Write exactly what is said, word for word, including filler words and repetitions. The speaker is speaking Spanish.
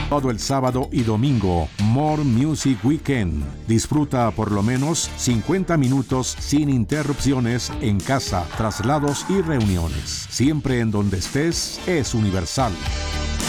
Todo el sábado y domingo, More Music Weekend. Disfruta por lo menos cincuenta minutos sin interrupciones en casa, traslados y reuniones. Siempre en donde estés, es Universal.